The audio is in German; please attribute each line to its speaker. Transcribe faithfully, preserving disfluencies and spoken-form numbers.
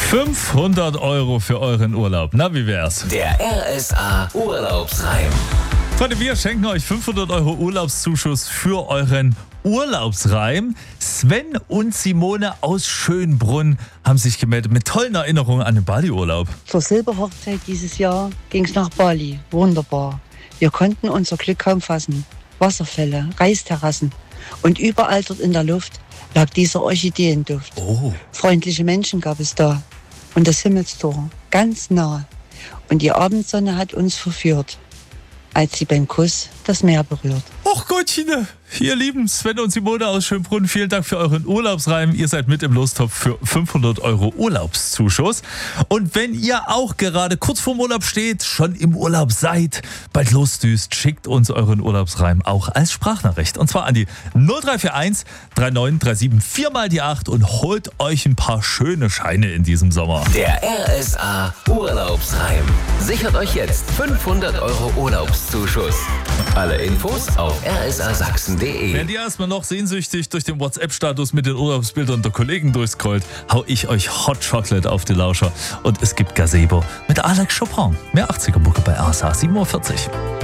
Speaker 1: fünfhundert Euro für euren Urlaub. Na, wie wär's?
Speaker 2: Der R S A Urlaubsreim.
Speaker 1: Freunde, wir schenken euch fünfhundert Euro Urlaubszuschuss für euren Urlaubsreim. Sven und Simone aus Schönbrunn haben sich gemeldet mit tollen Erinnerungen an den Bali-Urlaub.
Speaker 3: Zur Silberhochzeit dieses Jahr ging es nach Bali. Wunderbar. Wir konnten unser Glück kaum fassen. Wasserfälle, Reisterrassen und überall dort in der Luft lag dieser Orchideenduft.
Speaker 1: Oh.
Speaker 3: Freundliche Menschen gab es da und das Himmelstor ganz nah. Und die Abendsonne hat uns verführt, als sie beim Kuss das Meer berührt.
Speaker 1: Och Gottchen, ihr lieben Sven und Simone aus Schönbrunn, vielen Dank für euren Urlaubsreim. Ihr seid mit im Lostopf für fünfhundert Euro Urlaubszuschuss. Und wenn ihr auch gerade kurz vorm Urlaub steht, schon im Urlaub seid, bald losdüst, schickt uns euren Urlaubsreim auch als Sprachnachricht. Und zwar an die null drei vier eins drei neun drei sieben vier mal die acht und holt euch ein paar schöne Scheine in diesem Sommer.
Speaker 2: Der R S A Urlaubsreim. Sichert euch jetzt fünfhundert Euro Urlaubszuschuss. Alle Infos auf r s a sachsen punkt d e.
Speaker 1: Wenn ihr erstmal noch sehnsüchtig durch den WhatsApp-Status mit den Urlaubsbildern der Kollegen durchscrollt, hau ich euch Hot Chocolate auf die Lauscher. Und es gibt Gazebo mit Alex Chopin. Mehr achtziger-Mucke bei R S A siebenundvierzig.